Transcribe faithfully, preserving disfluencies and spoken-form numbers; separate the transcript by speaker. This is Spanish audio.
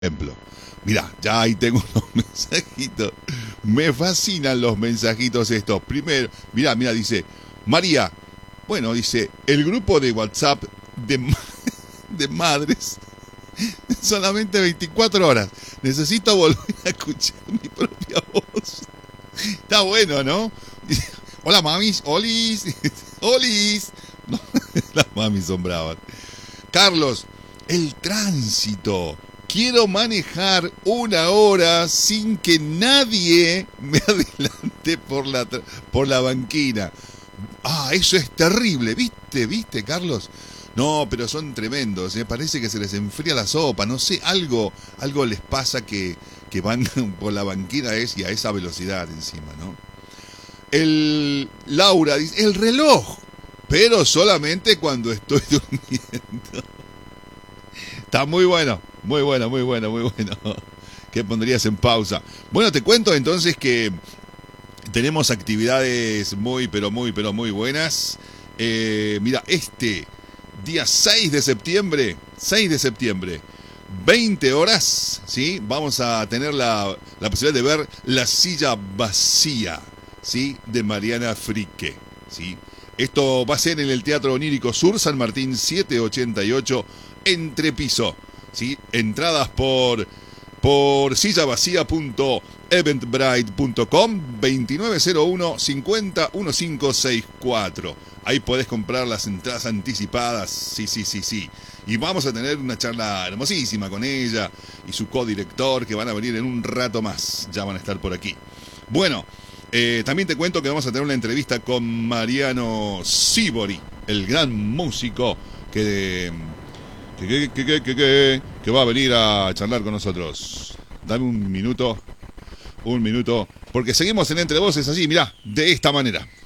Speaker 1: ejemplo. Mirá, ya ahí tengo unos mensajitos. Me fascinan los mensajitos estos. Primero, mirá, mirá, dice María. Bueno, dice, el grupo de WhatsApp de, de madres, solamente veinticuatro horas. Necesito volver a escuchar mi propia voz. Está bueno, ¿no? Dice, hola mamis, olis, olis. No, las mamis son bravas. Carlos, el tránsito. Quiero manejar una hora sin que nadie me adelante por la, por la banquina. Ah, eso es terrible. ¿Viste? ¿Viste, Carlos? No, pero son tremendos. Me ¿eh? Parece que se les enfría la sopa. No sé, algo, algo les pasa que, que van por la banquina es y a esa velocidad encima, ¿no? El Laura dice, el reloj. Pero solamente cuando estoy durmiendo. Está muy bueno, muy bueno, muy bueno, muy bueno. ¿Qué pondrías en pausa? Bueno, te cuento entonces que tenemos actividades muy, pero muy, pero muy buenas. Eh, mira, este día seis de septiembre, seis de septiembre, veinte horas, ¿sí? Vamos a tener la, la posibilidad de ver La silla vacía, ¿sí? De Mariana Frique, ¿sí? Esto va a ser en el Teatro Onírico Sur, San Martín setecientos ochenta y ocho, Entrepiso, ¿sí? Entradas por, por silla vacía punto eventbrite punto com, veintinueve cero uno cincuenta quince sesenta y cuatro. Ahí podés comprar las entradas anticipadas, sí, sí, sí, sí. Y vamos a tener una charla hermosísima con ella y su codirector, que van a venir en un rato más, ya van a estar por aquí. Bueno, eh, también te cuento que vamos a tener una entrevista con Mariano Sibori, el gran músico que... Que, que, que, que, que, que va a venir a charlar con nosotros. Dame un minuto, un minuto, porque seguimos en Entre Voces así, mirá, de esta manera.